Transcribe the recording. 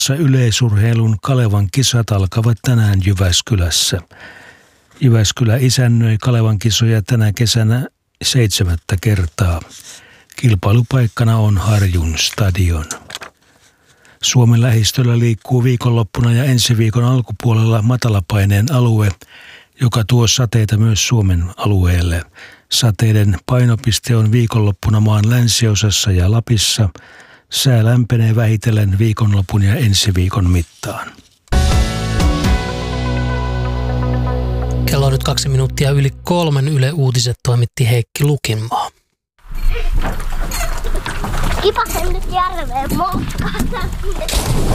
Yleisurheilun Kalevan kisat alkavat tänään Jyväskylässä. Jyväskylä isännöi Kalevan kisoja tänä kesänä 7. kertaa. Kilpailupaikkana on Harjun stadion. Suomen lähistöllä liikkuu viikonloppuna ja ensi viikon alkupuolella matalapaineen alue, joka tuo sateita myös Suomen alueelle. Sateiden painopiste on viikonloppuna maan länsiosassa ja Lapissa. Sää lämpenee vähitellen viikonlopun ja ensi viikon mittaan. Kello on nyt 2 minuuttia yli 3. Yle Uutiset toimitti Heikki Lukinmaa. Kipasen nyt järveen motkata.